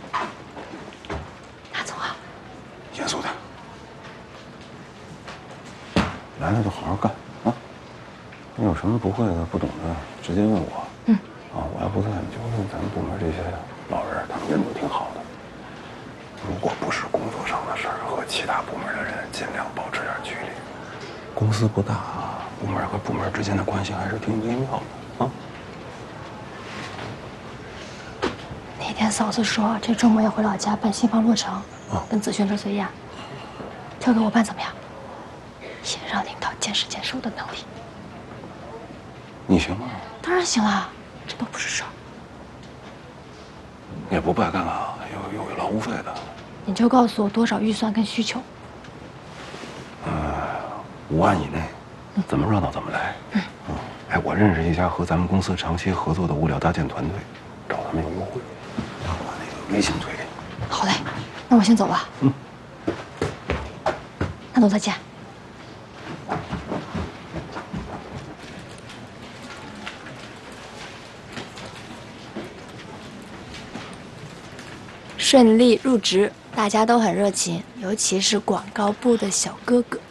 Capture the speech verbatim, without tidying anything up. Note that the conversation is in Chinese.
马总啊， 严肃点。来了就好好干啊！你有什么不会的、不懂的，直接问我。嗯。啊，我要不在，你就问咱们部门这些老人，他们人都挺好的。如果不是工作上的事儿，和其他部门的人尽量保持点距离。公司不大啊，部门和部门之间的关系还是挺微妙的啊。 那天嫂子说这周末要回老家办新房落成，啊、跟子轩这随亚，交给我办怎么样？也让领导见识见识我的能力。 你行吗？ 当然行了，这都不是事儿。 也不白干啊，有有劳务费的。 你就告诉我多少预算跟需求。 呃，五万以内，怎么热闹怎么来。嗯。嗯。哎，我认识一家和咱们公司长期合作的物料搭建团队，找他们有优惠，让我把那个微信推给你。 好嘞，那我先走了。嗯。那总再见。顺利入职，大家都很热情，尤其是广告部的小哥哥。